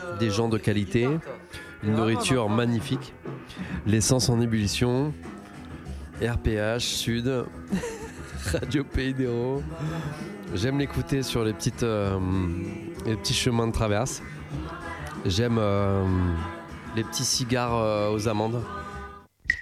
des gens de qualité, une nourriture magnifique, l'essence en ébullition, RPH, Sud, Radio Pays d'Hérault. J'aime l'écouter sur les petits chemins de traverse. J'aime les petits cigares aux amandes.